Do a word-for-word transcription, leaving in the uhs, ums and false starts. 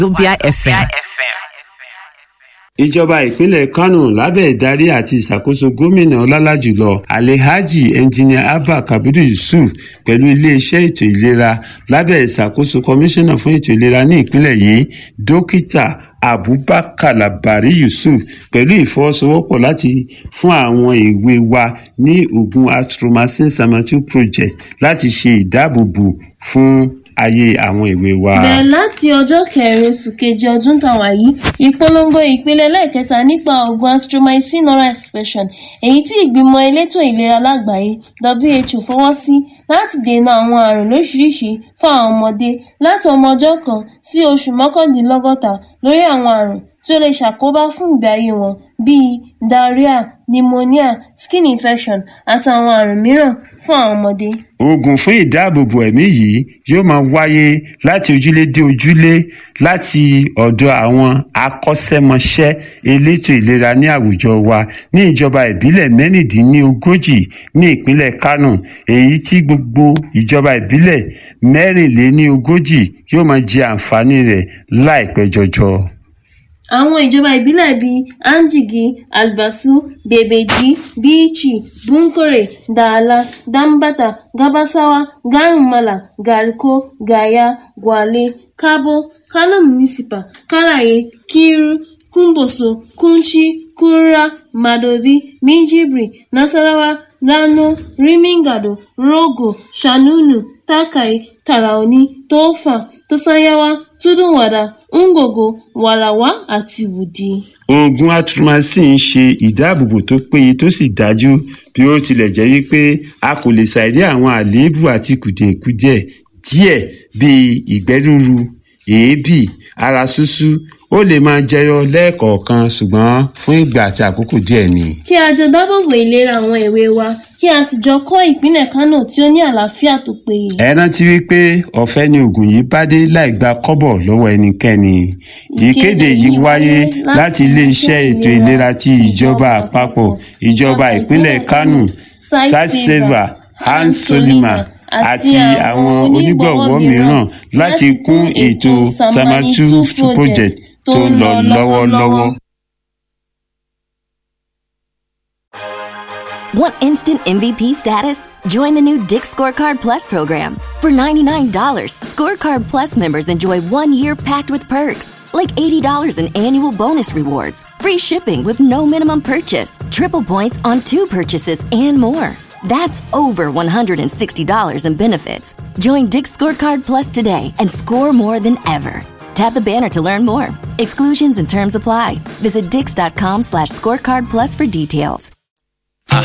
Wazobia F M. Ìjọba ìpínlẹ̀ Kánò lábẹ́ ìdarí àti ìṣàkóso gómìnà ọlálàjùlọ Alhaji Engineer Abba Kabiru Yusuf pẹ̀lú iléeṣẹ́ ètò ìlera lábẹ́ ìṣàkóso kọmíṣánná fún ètò ìlera ní ìpínlẹ̀ yìí Dókítà Abubakar Labari Yusuf pẹ̀lú ìfọwọ́sowọ́pọ̀ láti fún àwọn èwe wa ní oògùn Azithromycin Salmeterol project láti ṣe ìdáàbòbò fún ayé àwọn èwe wa. Bẹ́ẹ̀ láti ọjọ́ kẹrin oṣù kejì ọdún tàwa yìí ìpolongo ìpele lẹ́ẹ̀kẹta nípa oògùn Azithromycin oral suspension èyí tí ìgbìmọ̀ elétò ìlera lágbàáyé W H O fọwọ́ sí láti dènà àwọn àrùn lóṣìṣìṣì fún àwọn ọmọdé láti ọmọ ọjọ́ kan sí oṣù mọ́kàndínlọ́gọ́ta lórí àwọn àrùn tí ó lè ṣàkóbá fún ìgbé ayé wọn bíi diarrhea, pneumonia, skin infection àti àwọn àrùn mìíràn fún àwọn ọmọdé. Oògùn fún ìdáàbòbò ẹ̀mí yìí yóò máa wáyé láti ojúlé dé ojúlé láti ọ̀dọ̀ àwọn akọ́ṣẹ́mọṣẹ́ elétò ìlera ní àwùjọ wa ní ìjọba ìbílẹ̀ mẹ́rìndínlógójì ní ìpínlẹ̀ Kánò, èyí tí gbogbo ìjọba ìbílẹ̀ mẹ́rìnléníogójì yóò máa jẹ àǹfààní rẹ̀ láìpẹ́ jọjọ. Àwọn ìjọba ìbílẹ̀ bíi Anjigi, Albasu, Bebeji, Bichi, Bunkure, Dala, Dambata, Gabasawa, Garumala, Gariko, Gaya, Gwale, Kabo, Kano Municipal, Karaye, Kiru, Kumboso, Kunchi, Kura, Madobi, Minjibri, Nasarawa, Rano, Rimingado, Rogo, Shanunu, Takai, Taraoni, Tofa, Tosanyawa, Tudunwada, Ngogo, Warawa àti Wudi. Oògùn Azithromycin ń ṣe ìdáàbòbò tó péye tó sì dájú bí ó tilẹ̀ jẹ́ wípé a kò lè ṣàìrí àwọn àléébù àti kùdìẹ̀kudiẹ díẹ̀ bíi ìgbẹ́ rúru, èébì, ara ṣúṣú ó lè máa jẹyọ lẹ́ẹ̀kọ̀ọ̀kan ṣùgbọ́n fún ìgbà àti àkókò díẹ̀ ni. Kí a jọ dáàbòbò ìlera àwọn èwe wa kí a sì jọ kọ́ ìpínlẹ̀ Kánò tí ó ní àlàáfíà tó péye. Ẹ rántí wípé ọ̀fẹ́ ni oògùn yìí bá dé láì gba kọ́bọ̀ lọ́wọ́ ẹnikẹ́ni. Ìkéde yìí wáyé láti iléeṣẹ́ ètò ìlera ti ìjọba àpapọ̀, ìjọba ìpínlẹ̀ Kánò, Sightsaver, Hans Soliman àti àwọn onígbọ̀wọ́ mìíràn láti kún ètò Salmeterol project tó ń lọ lọ́wọ́lọ́wọ́. Want instant M V P status? Join the new Dick's Scorecard Plus program. For ninety-nine dollars, Scorecard Plus members enjoy one year packed with perks, like eighty dollars in annual bonus rewards, free shipping with no minimum purchase, triple points on two purchases, and more. That's over one hundred sixty dollars in benefits. Join Dick's Scorecard Plus today and score more than ever. Tap the banner to learn more. Exclusions and terms apply. Visit dix dot com slash scorecard plus for details.